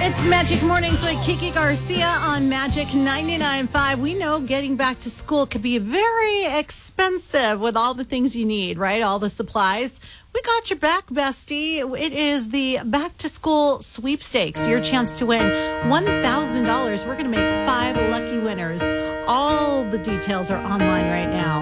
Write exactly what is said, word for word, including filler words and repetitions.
It's Magic Mornings with Kiki Garcia on Magic ninety-nine point five. We know getting back to school could be very expensive with all the things you need, right? All the supplies. We got your back, bestie. It is the back to school sweepstakes. Your chance to win one thousand dollars. We're going to make five lucky winners. All the details are online right now.